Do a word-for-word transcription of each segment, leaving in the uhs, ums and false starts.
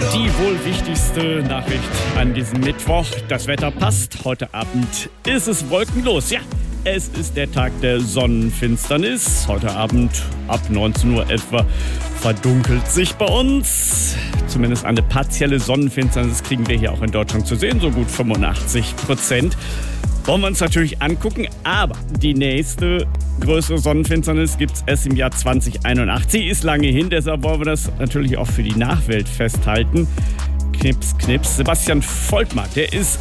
Die wohl wichtigste Nachricht an diesem Mittwoch. Das Wetter passt. Heute Abend ist es wolkenlos. Ja, es ist der Tag der Sonnenfinsternis. Heute Abend ab neunzehn Uhr etwa verdunkelt sich bei uns. Zumindest eine partielle Sonnenfinsternis kriegen wir hier auch in Deutschland zu sehen. So gut fünfundachtzig Prozent. Wollen wir uns natürlich angucken, aber die nächste größere Sonnenfinsternis gibt es erst im Jahr zwanzig einundachtzig. Sie ist lange hin, deshalb wollen wir das natürlich auch für die Nachwelt festhalten. Knips, knips. Sebastian Volkmar, der ist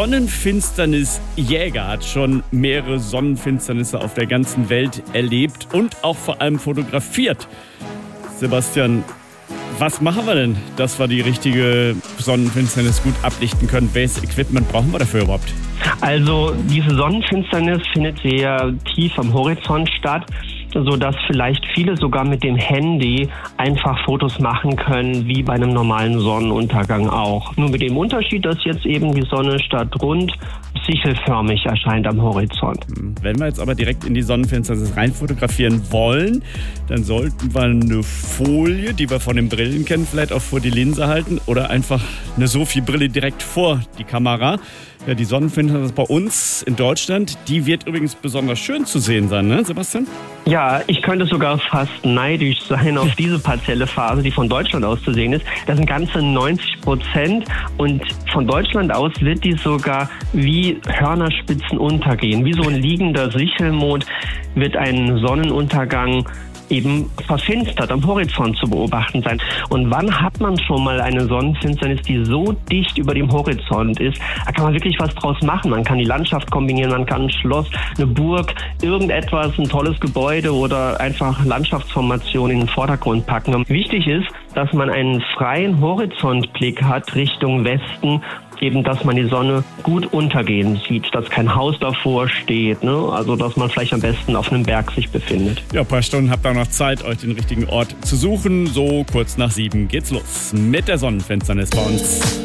Sonnenfinsternisjäger, hat schon mehrere Sonnenfinsternisse auf der ganzen Welt erlebt und auch vor allem fotografiert. Sebastian, was machen wir denn, dass wir die richtige Sonnenfinsternis gut ablichten können? Welches Equipment brauchen wir dafür überhaupt? Also diese Sonnenfinsternis findet sehr tief am Horizont statt, sodass vielleicht viele sogar mit dem Handy einfach Fotos machen können, wie bei einem normalen Sonnenuntergang auch. Nur mit dem Unterschied, dass jetzt eben die Sonne statt rund sichelförmig erscheint am Horizont. Wenn wir jetzt aber direkt in die Sonnenfinsternis rein fotografieren wollen, dann sollten wir eine Folie, die wir von den Brillen kennen, vielleicht auch vor die Linse halten oder einfach eine Sophie-Brille direkt vor die Kamera. Ja, die Sonnenfinsternis bei uns in Deutschland, die wird übrigens besonders schön zu sehen sein, ne, Sebastian? Ja, ich könnte sogar fast neidisch sein auf diese partielle Phase, die von Deutschland aus zu sehen ist. Das sind ganze neunzig Prozent und von Deutschland aus wird die sogar wie Hörnerspitzen untergehen. Wie so ein liegender Sichelmond wird ein Sonnenuntergang eben verfinstert am Horizont zu beobachten sein. Und wann hat man schon mal eine Sonnenfinsternis, die so dicht über dem Horizont ist? Da kann man wirklich was draus machen. Man kann die Landschaft kombinieren, man kann ein Schloss, eine Burg, irgendetwas, ein tolles Gebäude oder einfach Landschaftsformationen in den Vordergrund packen. Wichtig ist, dass man einen freien Horizontblick hat Richtung Westen, eben, dass man die Sonne gut untergehen sieht, dass kein Haus davor steht, ne? Also, dass man vielleicht am besten auf einem Berg sich befindet. Ja, ein paar Stunden habt ihr noch Zeit, euch den richtigen Ort zu suchen. So kurz nach sieben geht's los mit der Sonnenfinsternis bei uns.